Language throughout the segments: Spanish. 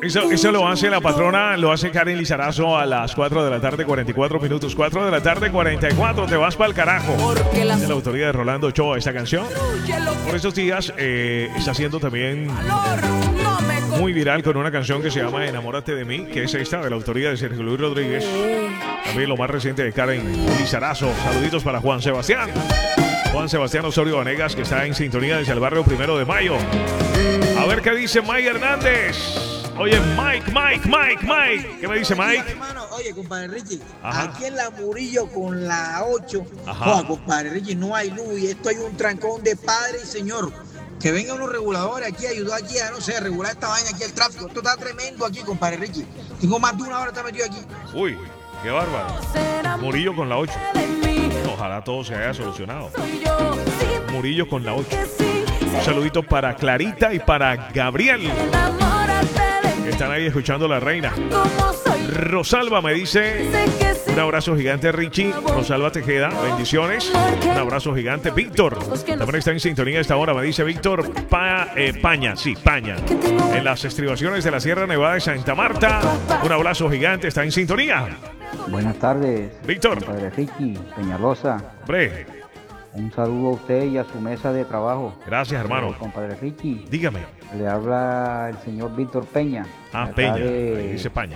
Eso lo hace la patrona, lo hace Karen Lizarazo a las 4 de la tarde, 44 minutos. 4 de la tarde, 44. Te vas para el carajo. De la autoría de Rolando Ochoa, esta canción. Por estos días está siendo también muy viral con una canción que se llama Enamórate de mí, que es esta, de la autoría de Sergio Luis Rodríguez. También lo más reciente de Karen Lizarazo. Saluditos para Juan Sebastián. Juan Sebastián Osorio Vanegas, que está en sintonía desde el barrio 1 de Mayo. A ver qué dice Mike Hernández. Oye, Mike. ¿Qué me dice Mike? Hermano, oye, compadre Richie, Ajá. aquí en la Murillo con la 8. Ajá. Oh, compadre Richie, no hay luz y esto hay un trancón de padre y señor. Que vengan los reguladores aquí a ayudar aquí a, no sé, regular esta vaina aquí, el tráfico. Esto está tremendo aquí, compadre Richie. Tengo más de una hora está metido aquí. Uy, qué bárbaro. Murillo con la 8. Ojalá todo se haya solucionado. Murillo con la 8. Un saludito para Clarita y para Gabriel. Están ahí escuchando La Reina. Rosalba me dice: un abrazo gigante, Richie. Rosalba Tejeda, bendiciones. Un abrazo gigante. Víctor también está en sintonía a esta hora. Me dice Víctor Paña. Sí, Paña. En las estribaciones de la Sierra Nevada de Santa Marta. Un abrazo gigante. Está en sintonía. Buenas tardes, Víctor. compadre Ricky Peñalosa. Hombre, Un saludo a usted y a su mesa de trabajo. gracias, hermano. Compadre Ricky, Dígame. le habla el señor Víctor Peña. acá Peña. de Ahí dice Paña.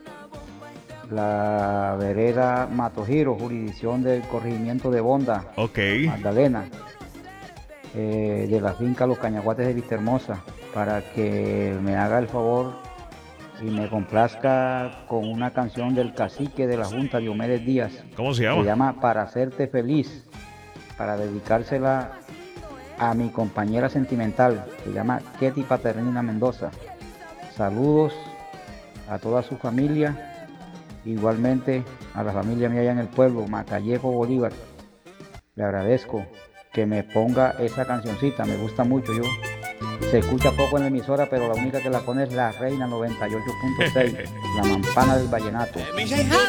la vereda Matojiro, jurisdicción del corregimiento de Bonda, Ok. Magdalena, de la finca Los Cañaguates de Vistahermosa, para que me haga el favor y me complazca con una canción del cacique de la Junta, Diomedes Díaz. ¿Cómo se Se llama? llama Para Hacerte Feliz, para dedicársela a mi compañera sentimental, se llama Ketty Paternina Mendoza. Saludos a toda su familia, igualmente a la familia mía allá en el pueblo, Macayeco Bolívar. Le agradezco que me ponga esa cancioncita, me gusta mucho. Se escucha poco en la emisora, pero la única que la pone es La Reina 98.6, la mampana del vallenato.